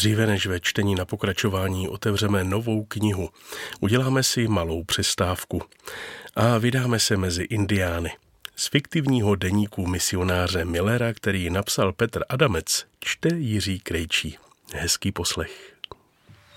Dříve než ve čtení na pokračování otevřeme novou knihu, uděláme si malou přestávku a vydáme se mezi Indiány. Z fiktivního deníku misionáře Millera, který napsal Petr Adamec, čte Jiří Krejčí. Hezký poslech.